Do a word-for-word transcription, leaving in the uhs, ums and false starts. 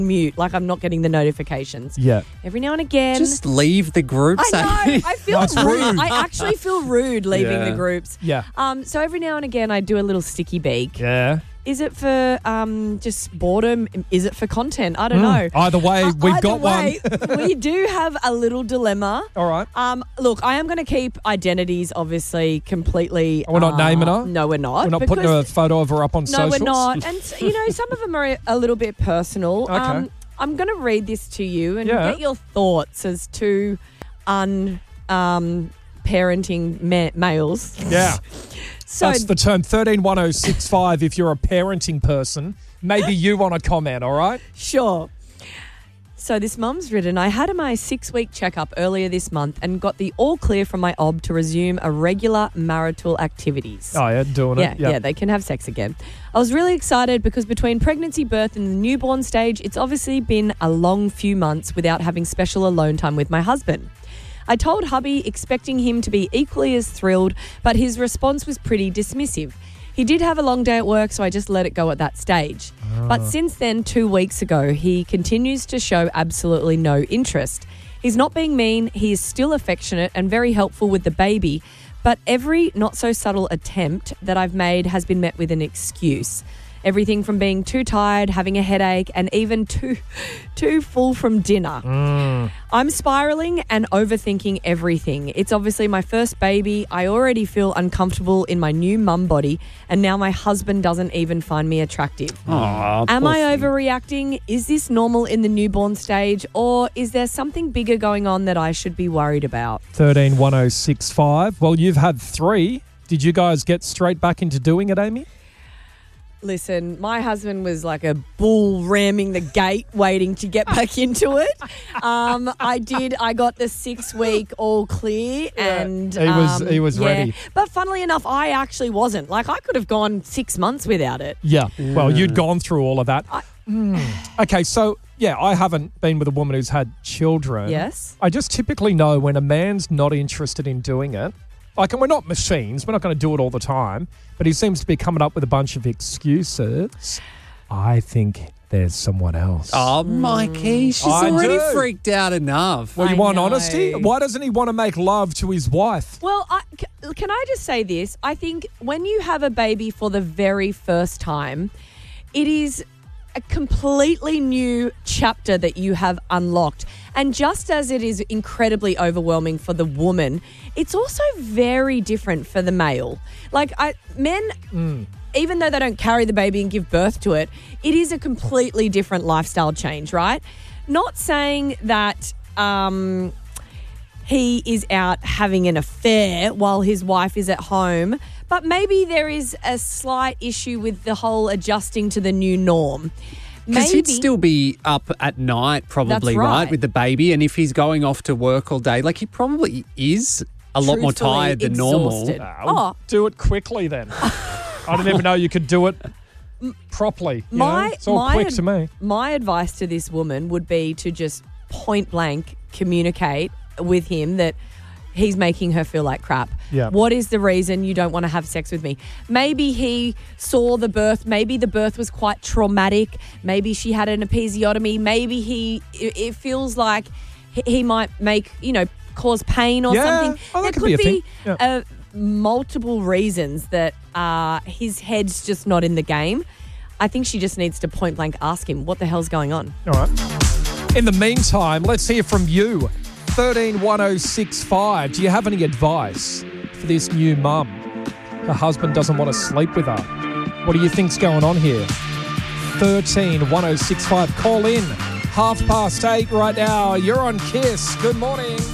mute, like I'm not getting the notifications. Yeah. Every now and again. Just leave the groups. I know. I feel That's rude. rude. I actually feel rude leaving Yeah. the groups. Yeah. Um. So every now and again, I do a little sticky beak. Yeah. Is it for um just boredom? Is it for content? I don't Mm. know. Either way, Uh, we've either got way, one. We do have a little dilemma. All right. Um, look, I am going to keep identities obviously completely. We're not uh, naming her? No, we're not. We're not putting because- a photo of her up on No, socials? we're not. And, you know, some of them are a little bit personal. Okay. Um, I'm going to read this to you and Yeah. get your thoughts as to un um, parenting ma- males. Yeah. So That's the term thirteen one oh six five if you're a parenting person. Maybe you want to comment, all right? Sure. So this mum's written, I had my six-week checkup earlier this month and got the all clear from my ob to resume a regular marital activities. Oh, yeah, doing Yeah, it. yeah, they can have sex again. I was really excited because between pregnancy, birth and the newborn stage, it's obviously been a long few months without having special alone time with my husband. I told hubby, expecting him to be equally as thrilled, but his response was pretty dismissive. He did have a long day at work, so I just let it go at that stage. But since then, two weeks ago, he continues to show absolutely no interest. He's not being mean, he is still affectionate and very helpful with the baby, but every not-so-subtle attempt that I've made has been met with an excuse. Everything from being too tired, having a headache, and even too, too full from dinner. Mm. I'm spiraling and overthinking everything. It's obviously my first baby. I already feel uncomfortable in my new mum body, and now my husband doesn't even find me attractive. Aw, Am poor I thing. overreacting? Is this normal in the newborn stage, or is there something bigger going on that I should be worried about? thirteen one oh six five. Well, you've had three. Did you guys get straight back into doing it, Amy? Listen, my husband was like a bull ramming the gate waiting to get back into it. Um, I did. I got the six week all clear and he was- um, he was yeah. ready. But funnily enough, I actually wasn't. Like I could have gone six months without it. Yeah. Well, you'd gone through all of that. I- Mm. Okay, so, yeah, I haven't been with a woman who's had children. Yes. I just typically know when a man's not interested in doing it. Like, and we're not machines. We're not going to do it all the time. But he seems to be coming up with a bunch of excuses. I think there's someone else. Oh, Mikey, she's I already do. freaked out enough. Well, you I want know. honesty? Why doesn't he want to make love to his wife? Well, I, c- can I just say this? I think when you have a baby for the very first time, it is a completely new chapter that you have unlocked. And just as it is incredibly overwhelming for the woman, it's also very different for the male. Like I, men, Mm. even though they don't carry the baby and give birth to it, it is a completely different lifestyle change, right? Not saying that um, he is out having an affair while his wife is at home, but maybe there is a slight issue with the whole adjusting to the new norm. Because Maybe he'd still be up at night probably, That's right. right. with the baby. And if he's going off to work all day, like he probably is a lot more Truthfully tired than normal. exhausted. Ah, well, Oh. do it quickly then. I didn't even know you could do it properly. you know? My, It's all my quick ad- to me. My advice to this woman would be to just point blank communicate with him that he's making her feel like crap. Yeah. What is the reason you don't want to have sex with me? Maybe he saw the birth. Maybe the birth was quite traumatic. Maybe she had an episiotomy. Maybe he, it, it feels like he, he might make, you know, cause pain or Yeah. something. Oh, that there could could be a be, thing. Yeah. uh, multiple reasons that uh, his head's just not in the game. I think she just needs to point blank ask him, what the hell's going on? All right. In the meantime, let's hear from you. thirteen one oh six five. Do you have any advice for this new mum? Her husband doesn't want to sleep with her. What do you think's going on here? thirteen one oh six five. Call in. Half past eight right now. You're on Kiss. Good morning.